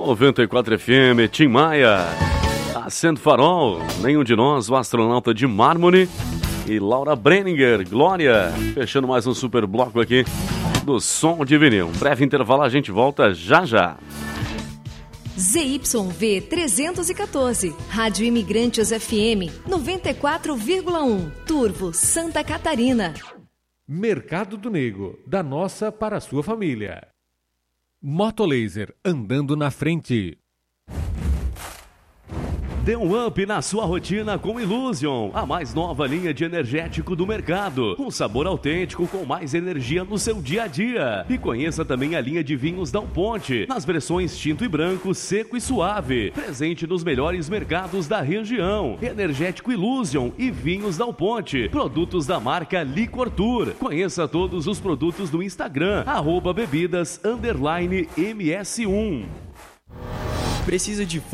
94 FM, Tim Maia, Acento Farol, Nenhum de Nós, o Astronauta de Mármore e Laura Brenninger, Glória, fechando mais um super bloco aqui do Som de Vinil. Um breve intervalo, a gente volta já já. ZYV 314, Rádio Imigrantes FM 94,1, Turvo, Santa Catarina. Mercado do Nego, da nossa para a sua família. Motolaser, andando na frente. Dê um up na sua rotina com Illusion, a mais nova linha de energético do mercado. Um sabor autêntico com mais energia no seu dia a dia. E conheça também a linha de vinhos Dal Ponte, nas versões tinto e branco, seco e suave. Presente nos melhores mercados da região. Energético Illusion e vinhos Dal Ponte. Produtos da marca Licor Tour. Conheça todos os produtos no Instagram, @bebidas_ms1. Precisa de